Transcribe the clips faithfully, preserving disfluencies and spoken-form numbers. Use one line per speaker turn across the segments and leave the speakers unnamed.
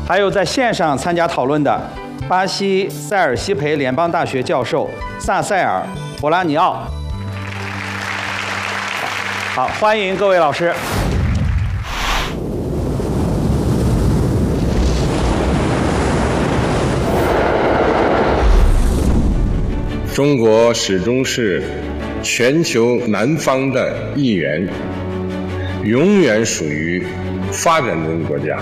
还有在线上参加讨论的巴西塞尔西培联邦大学教授萨塞尔·博拉尼奥。好，欢迎各位老师。
中国始终是全球南方的一员，永远属于发展中国家。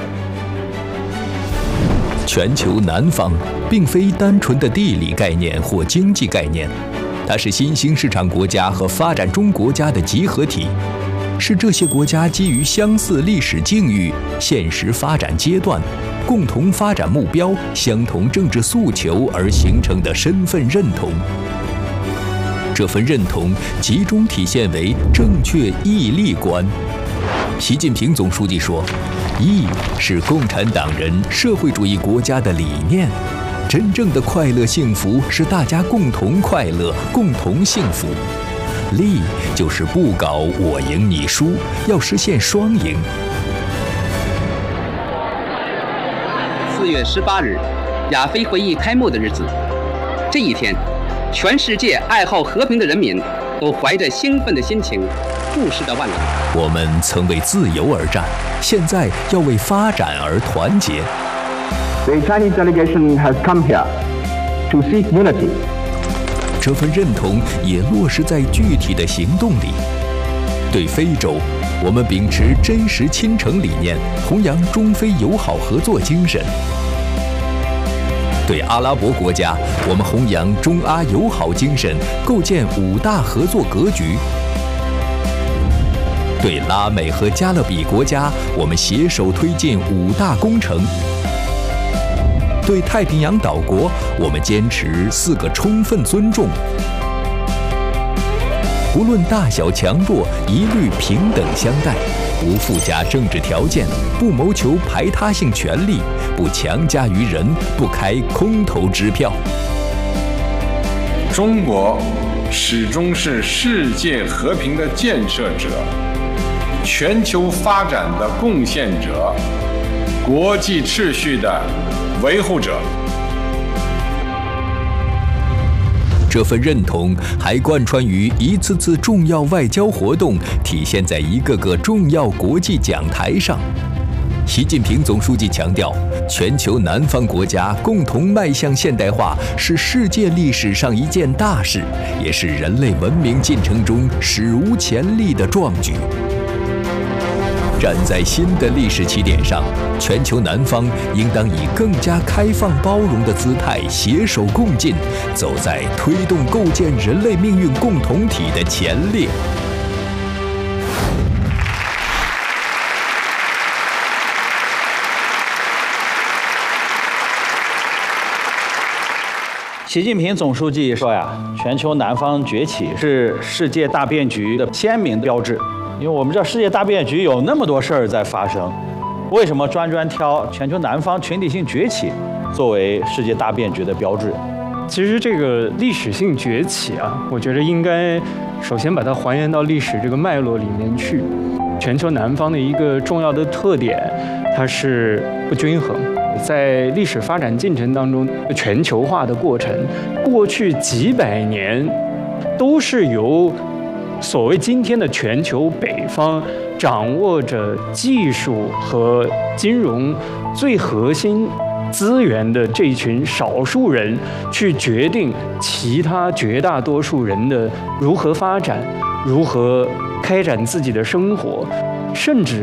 全球南方并非单纯的地理概念或经济概念，它是新兴市场国家和发展中国家的集合体，是这些国家基于相似历史境遇、现实发展阶段、共同发展目标、相同政治诉求而形成的身份认同。这份认同集中体现为正确义利观。习近平总书记说，义是共产党人社会主义国家的理念，真正的快乐幸福是大家共同快乐、共同幸福。利就是不搞我赢你输，要实现双赢。
四月十八日，亚非会议开幕的日子，这一天，全世界爱好和平的人民都怀着兴奋的心情注视着万里。
我们曾为自由而战，现在要为发展而团结。
The Chinese delegation has come here to seek unity.
这份认同也落实在具体的行动里。对非洲，我们秉持真实亲诚理念，弘扬中非友好合作精神；对阿拉伯国家，我们弘扬中阿友好精神，构建五大合作格局；对拉美和加勒比国家，我们携手推进五大工程；对太平洋岛国，我们坚持四个充分尊重。无论大小强弱，一律平等相待，不附加政治条件，不谋求排他性权利，不强加于人，不开空头支票。
中国始终是世界和平的建设者，全球发展的贡献者，国际秩序的维护者。
这份认同还贯穿于一次次重要外交活动，体现在一个个重要国际讲台上。习近平总书记强调，全球南方国家共同迈向现代化是世界历史上一件大事，也是人类文明进程中史无前例的壮举。站在新的历史起点上，全球南方应当以更加开放包容的姿态携手共进，走在推动构建人类命运共同体的前列。
习近平总书记说呀，全球南方崛起是世界大变局的鲜明标志。因为我们知道世界大变局有那么多事儿在发生，为什么专专挑全球南方群体性崛起作为世界大变局的标志？
其实这个历史性崛起啊，我觉得应该首先把它还原到历史这个脉络里面去。全球南方的一个重要的特点，它是不均衡。在历史发展进程当中，全球化的过程，过去几百年都是由所谓今天的全球北方掌握着技术和金融最核心资源的这一群少数人，去决定其他绝大多数人的如何发展、如何开展自己的生活，甚至